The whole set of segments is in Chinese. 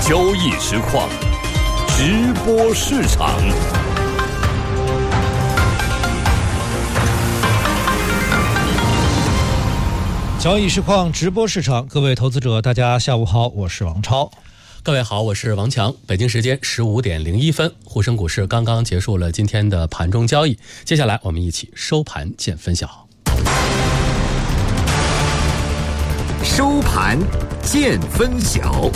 交易实况，直播市场。 交易实况直播市场，各位投资者大家下午好，我是王超。 各位好，我是王强。北京时间15点01分，沪深股市刚刚结束了今天的盘中交易，接下来我们一起收盘见分晓。 收盘见分晓。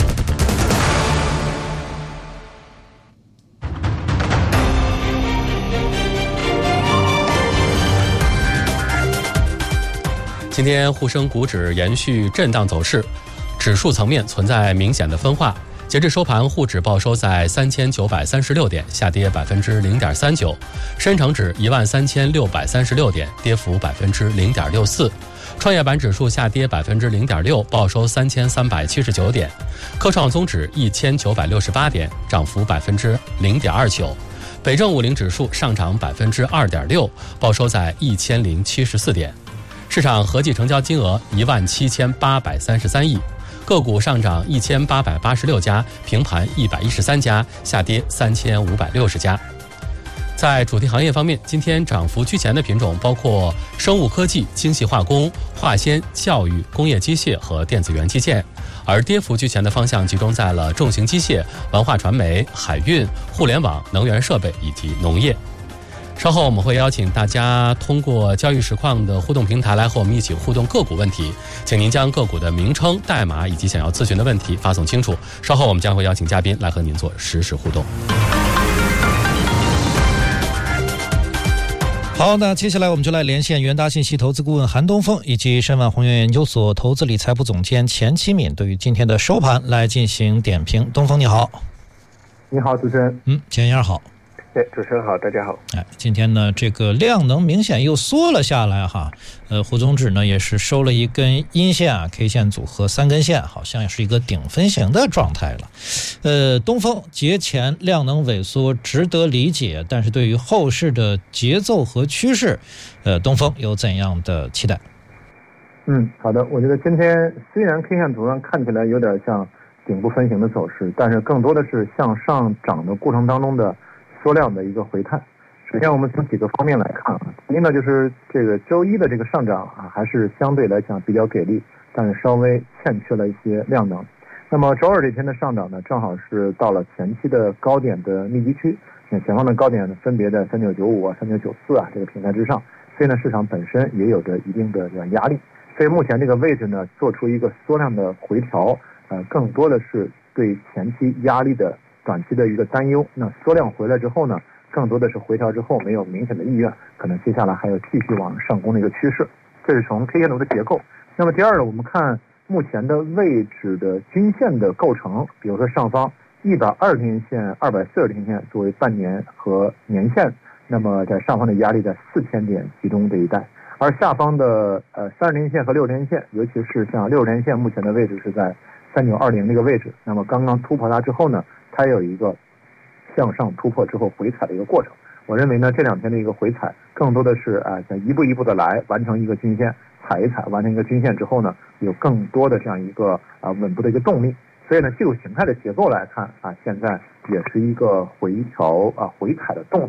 今天沪深股指延续震荡走势，指数层面存在明显的分化。截至收盘，沪指报收在3936点，下跌0.39%；深成指13636点，跌幅0.64%；创业板指数下跌0.6%，报收3379点；科创综指1968点，涨幅0.29%；北证50指数上涨2.6%，报收在1074点。市场合计成交金额17833亿，个股上涨1886家，平盘113家，下跌3560家。在主题行业方面，今天涨幅居前的品种包括生物科技、精细化工、化纤、教育、工业机械和电子元器件，而跌幅居前的方向集中在了重型机械、文化传媒、海运、互联网、能源设备以及农业。稍后我们会邀请大家通过交易实况的互动平台来和我们一起互动个股问题，请您将个股的名称、代码以及想要咨询的问题发送清楚。稍后我们将会邀请嘉宾来和您做实时互动。 好，那接下来我们就来连线元达信息投资顾问韩东风以及申万宏源研究所投资理财部总监钱启敏，对于今天的收盘来进行点评。东风你好。 你好，主持人。 钱先生好。 主持人好，大家好。 今天呢，这个量能明显又缩了下来哈。沪综指呢也是收了一根阴线啊 ，K 线组合3根线，好像也是一个顶分型的状态了。东风节前量能萎缩值得理解，但是对于后市的节奏和趋势，东风有怎样的期待？ 好的，我觉得今天虽然 K 线图上看起来有点像顶部分型的走势，但是更多的是向上涨的过程当中的缩量的一个回探。首先我们从几个方面来看第一呢，就是这个周一的这个上涨还是相对来讲比较给力，但是稍微欠缺了一些量能。那么周二这天的上涨呢，正好是到了前期的高点的密集区，前方的高点呢分别在3995啊、3994这个平台之上，所以呢市场本身也有着一定的这样压力。所以目前这个位置呢，做出一个缩量的回调，更多的是对前期压力的短期的一个担忧。那缩量回来之后呢，更多的是回调之后没有明显的意愿，可能接下来还有继续往上攻的一个趋势。这是从 K 线图的结构。那么第二呢，我们看目前的位置的均线的构成，比如说上方120天线、240天线作为半年和年线，那么在上方的压力在4000点集中这一带，而下方的30天线和60天线，尤其是像60天线目前的位置是在3920这个位置，那么刚刚突破它之后呢，它有一个向上突破之后回踩的一个过程。我认为呢，这2天的一个回踩更多的是想一步一步的来完成一个均线，踩一踩完成一个均线之后呢，有更多的这样一个稳步的一个动力。所以呢，技术形态的结构来看现在也是一个回调回踩的动力。